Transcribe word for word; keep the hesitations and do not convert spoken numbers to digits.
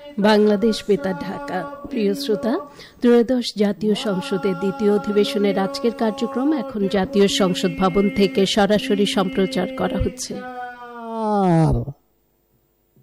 বাংলাদেশ বেতার ঢাকা। প্রিয় শ্রোতা, ত্রয়োদশ জাতীয় সংসদের দ্বিতীয় অধিবেশনের আজকের কার্যক্রম এখন জাতীয় সংসদ ভবন থেকে সরাসরি সম্প্রচার করা হচ্ছে।